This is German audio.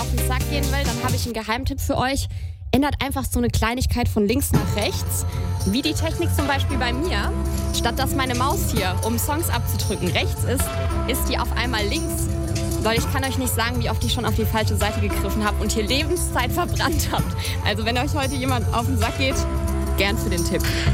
auf den Sack gehen will, dann habe ich einen Geheimtipp für euch. Ändert einfach so eine Kleinigkeit von links nach rechts. Wie die Technik zum Beispiel bei mir. Statt dass meine Maus hier, um Songs abzudrücken, rechts ist die auf einmal links. Leute, ich kann euch nicht sagen, wie oft ich schon auf die falsche Seite gegriffen habe und hier Lebenszeit verbrannt habt. Also wenn euch heute jemand auf den Sack geht, gern für den Tipp.